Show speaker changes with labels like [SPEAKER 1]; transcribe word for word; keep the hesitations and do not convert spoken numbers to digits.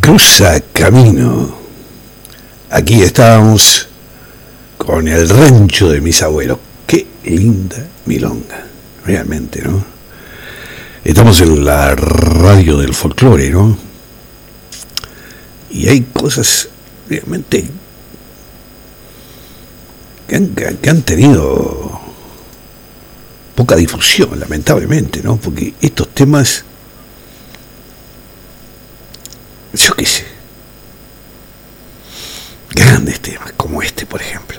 [SPEAKER 1] Cruza camino. Aquí estamos con el rancho de mis abuelos. Qué linda milonga, realmente, ¿no? Estamos en la radio del folclore, ¿no? Y hay cosas realmente que han, que han tenido poca difusión, lamentablemente, ¿no? Porque estos temas, yo qué sé, grandes temas como este, por ejemplo,